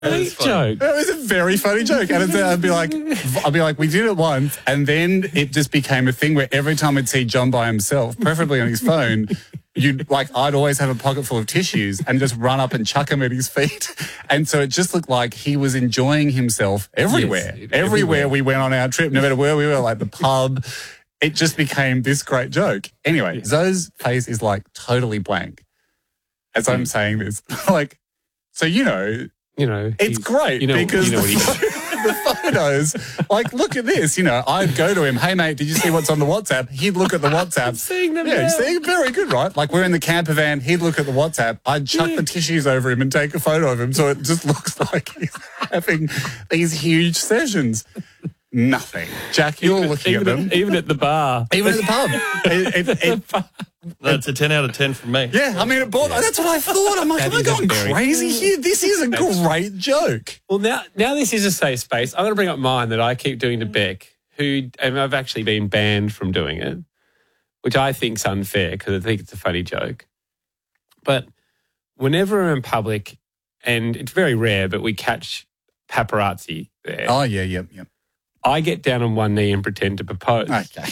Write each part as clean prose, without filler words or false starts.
joke. It was a very funny joke. And I'd be like, we did it once, and then it just became a thing where every time I'd see John by himself, preferably on his phone, I'd always have a pocket full of tissues and just run up and chuck them at his feet. And so it just looked like he was enjoying himself everywhere. Yes, everywhere we went on our trip, no matter where we were, like the pub. It just became this great joke. Anyway, Zoe's face is like totally blank as I'm saying this. Like, so, it's great because the photos, like, look at this. I'd go to him, hey, mate, did you see what's on the WhatsApp? He'd look at the WhatsApp. I'm seeing them Yeah, now. you see, very good, right? Like, we're in the camper van, he'd look at the WhatsApp, I'd chuck the tissues over him and take a photo of him so it just looks like he's having these huge sessions. Nothing. Jack, you're looking at them. Even at the bar. Even at the pub. That's a 10 out of 10 from me. Yeah, I mean, that's what I thought. I'm like, am I going crazy here? This is a great joke. Well, now this is a safe space. I'm going to bring up mine that I keep doing to Beck, and I've actually been banned from doing it, which I think's unfair because I think it's a funny joke. But whenever I'm in public, and it's very rare, but we catch paparazzi there. Oh, yeah. I get down on one knee and pretend to propose. Okay.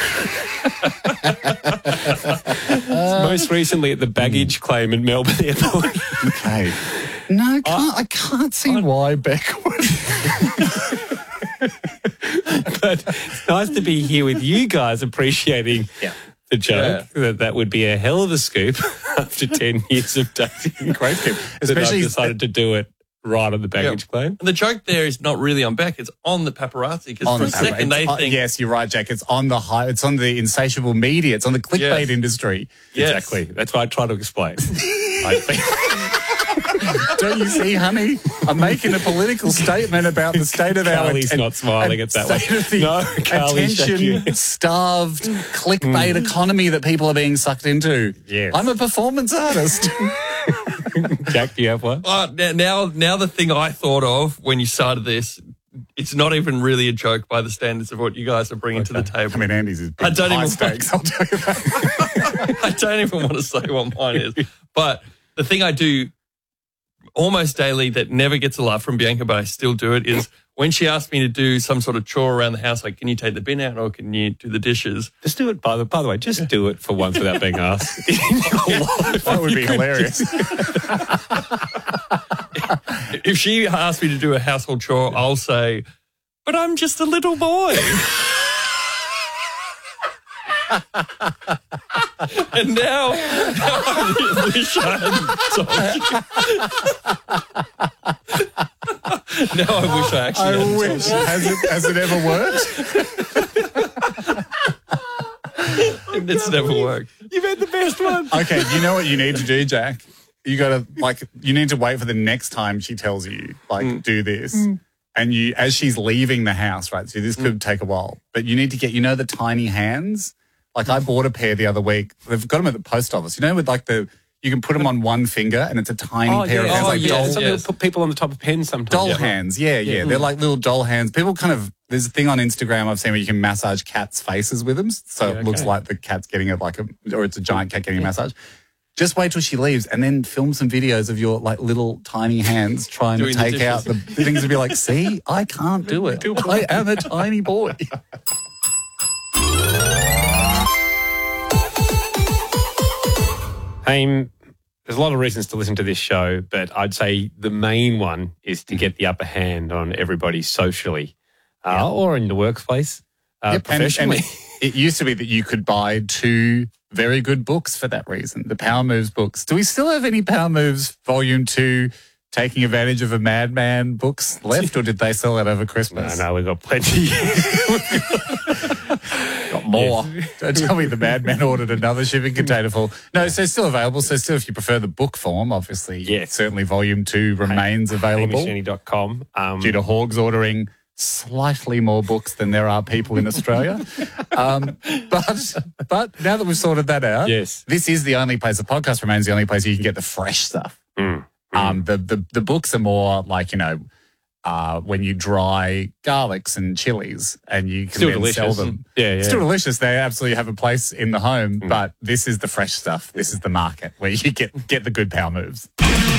Most recently at the baggage claim in Melbourne Airport. Okay. No, I can't see why Beck would. But it's nice to be here with you guys appreciating the joke. Yeah. That would be a hell of a scoop after 10 years of dating. Great scoop. Especially I've decided to do it right on the baggage claim. And the joke there is not really on Beck, it's on the paparazzi, because for a second they think... Yes, you're right, Jack. It's on the insatiable media. It's on the clickbait industry. Yes. Exactly. That's what I try to explain. Don't you see, honey? I'm making a political statement about the state of Carly's not smiling at that one. No, attention-starved clickbait economy that people are being sucked into. Yes. I'm a performance artist. Jack, do you have one? Now the thing I thought of when you started this, it's not even really a joke by the standards of what you guys are bringing to the table. I mean, Andy's is big high stakes, I'll tell you that. I don't even want to say what mine is. But the thing I do almost daily that never gets a laugh from Bianca, but I still do it, is when she asks me to do some sort of chore around the house, like, can you take the bin out or can you do the dishes? Just do it, by the way, just do it for once without being asked. That would be hilarious. If she asks me to do a household chore, I'll say, but I'm just a little boy. And now I wish I hadn't told you. Now I wish I actually hadn't told you. Has it ever worked? It's never worked. You've had the best one. Okay, you know what you need to do, Jack? You need to wait for the next time she tells you, do this. And as she's leaving the house, right? So this could take a while, but you need to get, the tiny hands. Like, I bought a pair the other week. They've got them at the post office. With you can put them on one finger and it's a tiny pair of hands. Some people put people on the top of pens sometimes. Doll hands, yeah. They're like little doll hands. People there's a thing on Instagram I've seen where you can massage cats' faces with them. So it looks like the cat's getting or it's a giant cat getting a massage. Just wait till she leaves and then film some videos of your little tiny hands trying to take out the things and be like, see, I can't do it. I am a tiny boy. There's a lot of reasons to listen to this show, but I'd say the main one is to get the upper hand on everybody socially or in the workplace, professionally. And it used to be that you could buy 2 very good books for that reason, the Power Moves books. Do we still have any Power Moves Volume 2 Taking Advantage of a Madman books left, or did they sell that over Christmas? No, we've got plenty. Got more. Don't tell me the Madman ordered another shipping container full. No, so it's still available. So still, if you prefer the book form, obviously, certainly Volume 2 remains available. HamishAndy.com. Due to Hogs ordering slightly more books than there are people in Australia. But now that we've sorted that out, this is the only place, the podcast remains the only place you can get the fresh stuff. The books are more like, when you dry garlics and chilies and you can then sell them. Yeah. Still delicious. They absolutely have a place in the home, but this is the fresh stuff. This is the market where you get the good Power Moves.